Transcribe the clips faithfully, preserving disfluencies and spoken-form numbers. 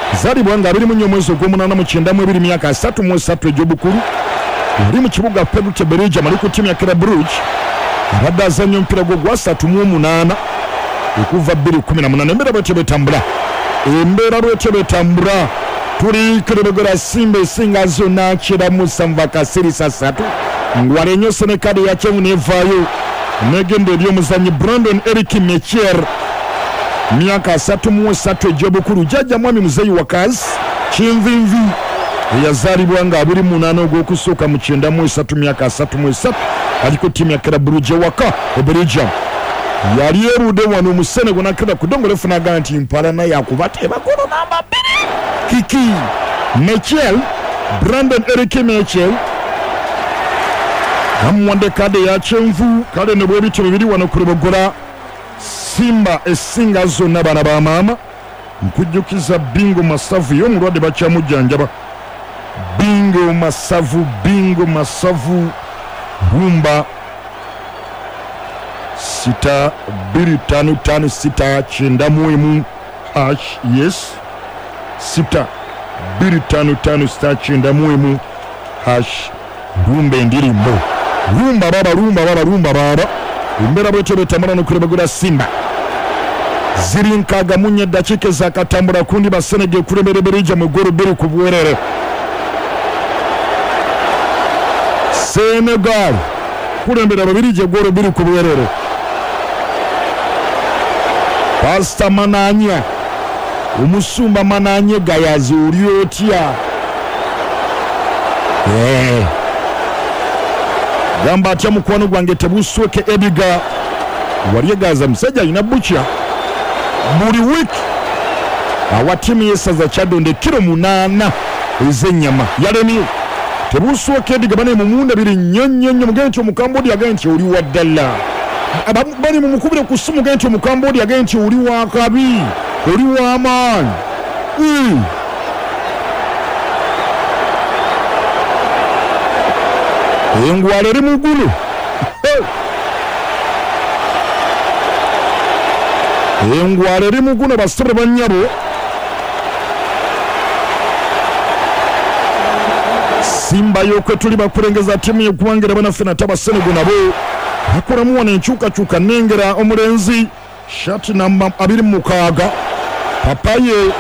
zalibwa nga abiri mu nnya omwezi ogw'omunaana mu kyenda mu ebiri myaka asatu mu esatu egy'obukulu oli mu kibuga Pedro Belgium ali ku ttiimu ya Club Brugge abadde azannya omupiira gwe gw'asatu mu munaana okuva bbiri kkumi na munaana embeera bwetyo betambula embeera bwetyo betambula tuli kerebegera Simba esinga zonna kiramu Sanva Kasirisa ssatu ngwalenyo sene kadi ya kyenvu nevaayo negenda eri omuzannyi Brandon Eric Mechier myaka asatu mu esatu egy'obukulu jjajja mwami muzeyi wakazi kinvinvi eyazaalibwa nga abiri mu munaana ogw'okusooka mu kyenda mu esatu myaka asatu mu esatu ali ku ttiimu ya Club Brugge waka Belgium yali erudde wano mu Senegal nakira ku Dongole funaga nti mpalana yakubateeba golo namba bbiri kiki Mechiel Brandon Eric Mechiel amuwande kade ya kyenvu kale ne bwebityo bibiri wano kulobogola Simba esinga zonna bana ba maama nkujjukiza Bingo Masavu y'omulwadde bakyamujjanjaba Bingo Masavu Bingo Masavu Rumba sita biri tano tano sita kyenda mu emu hash yes sita biri tano tano sita kyenda mu emu hash Rumba endirimbo Rumba baba rumba baba rumba baba embeera bwetyo betambula n'okulebagula Simba ziri nkaaga mu nnya eddakiika ez'akatambula kundi ba Senegal kulembera Belgium mu ggoolo bbiri ku bwerere Senegal kulembera Babirigi ggoolo bbiri ku bwerere Pastor Mananya omusumba Mananya gayazi oli otya eh gamba atya mukwano gwange tebusweke Ediga walyegaza musajja alina bukya buli wiki awa ttiimu y'essaza Kyadonde kiro munaana ez'ennyama yalemye tebusweke Ediga bane mu munda biri nnyo nnyo nnyo mugende nti Omukambodi agende nti oli wa ddala bali mu mukubire ku ssimu gende nti Omukambodi agende nti oli wa kabi oli wa maanyi mm. engwala eri mu ggulu engwala eri mu ggulu basitore bannyabo Simba y'okwe tuli bakulengeza ttiimu y'eggwanga banaffe nate Abasenegal nabo bakolamu wano enkyukakyuka nengera omulenzi shati namba abiri mu mukaaga papaye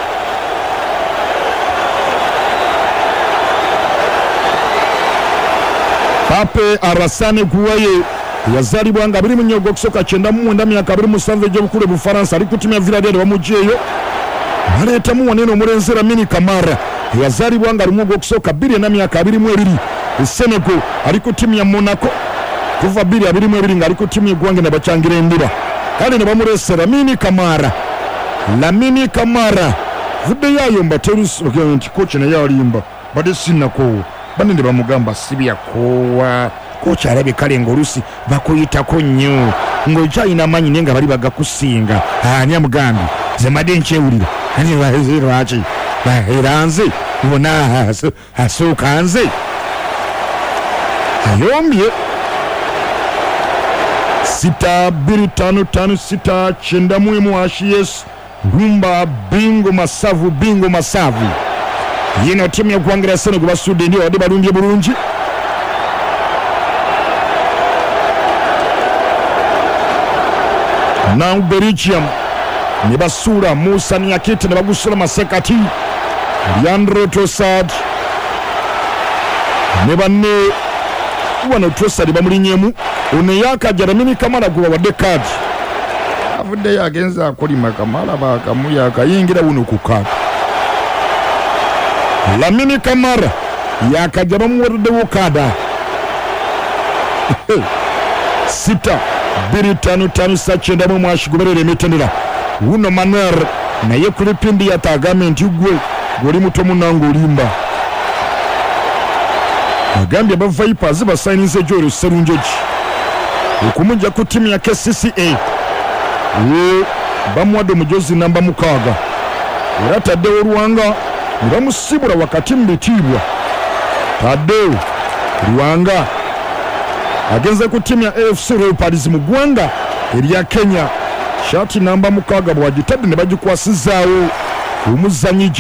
Pape Arasane Guaye yazalibwa nga abiri mu nnya ogw'okusooka kyenda mu mwenda myaka abiri mu musanvu egy'obukulu e Bufaransa ali ku ttiimu ya Villarreal bamuggyeeyo baleetamu wanene omulenzi Lamine Camara yazalibwa nga alimu ogw'okusooka bbiri ena myaka abiri mu ebiri e Senegal ali ku ttiimu ya Monaco kuva bbiri abiri mu ebiri ng'ali ku ttiimu y'eggwanga ne bakyangira endira kale ne bamuleese Lamine Camara Lamine Camara vuddeyo ayomba terusoke nti koci naye alimba badde sinnakoowa banene bamugamba sibyakowa kocha alabe kale ngolusi bakuyitako nnyo ng'okyalina amaanyi naye nga bali bagakusinga ani amugambi zemadde nkyewulira ani lwaki era nze bona asooka nze ayombye sita bbiri tano tano sita kyenda mu emu ashies Rumba Bingo Masavu Bingo Masavu yino ttiimu y'eggwanga lya Senegal basudde ndi wadde balumbye bulungi now Belgium ne basuula Musa Niakite ne bagusula masekati Leandro Trossard ne banne wano Trossard bamulinyemu ono yakajja Lamine Camara gwe wadde kaadi avuddeyo agenza akolima Camara bakamuya akayingira wuno ku kaadi Lamine Camara yakajja bamuwaddewo kaada sita bbiri tano tano sita kyenda mu mwashi guberera emitendera wuno Manuel naye kuli pindi yatagambye nti gwe gwoli muto munange olimba agambye aba Vipers basayinize Joel Serunjogi okumujja ku ttiimu ya K C C A bamuwadde omujozi namba mukaaga era taddewo Lwanga ne bamusibula wakati mu bitiibwa taddewo Lwanga agenze ku ttiimu ya A F C Leopards mu ggwanga erya Kenya shati namba mukaaga bwagitadde ne bagikwasizaawo omuzannyi